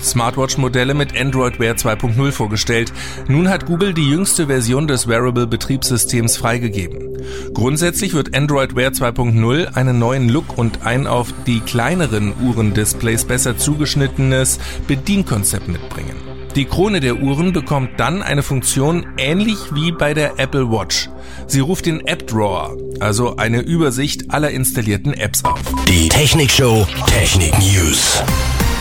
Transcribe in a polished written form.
Smartwatch-Modelle mit Android Wear 2.0 vorgestellt. Nun hat Google die jüngste Version des Wearable-Betriebssystems freigegeben. Grundsätzlich wird Android Wear 2.0 einen neuen Look und ein auf die kleineren Uhrendisplays besser zugeschnittenes Bedienkonzept mitbringen. Die Krone der Uhren bekommt dann eine Funktion ähnlich wie bei der Apple Watch. Sie ruft den App Drawer, also eine Übersicht aller installierten Apps auf. Die Technik Show Technik News.